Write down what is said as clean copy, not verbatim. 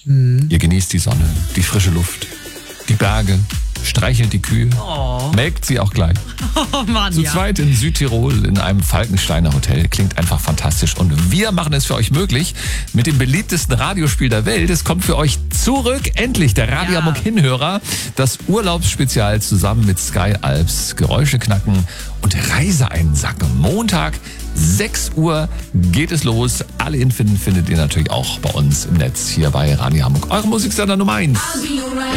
Ihr genießt die Sonne, die frische Luft, die Berge, streichelt die Kühe, melkt sie auch gleich. Oh Mann, Zu zweit in Südtirol in einem Falkensteiner Hotel. Klingt einfach fantastisch. Und wir machen es für euch möglich mit dem beliebtesten Radiospiel der Welt. Es kommt für euch zurück, endlich, der Radio Amok Hinhörer. Das Urlaubsspezial zusammen mit Sky Alps. Geräusche knacken und Reise einsacken. Montag, 6 Uhr geht es los. Alle Infos findet ihr natürlich auch bei uns im Netz hier bei Radio Amok. Eure Musiksender Nummer 1.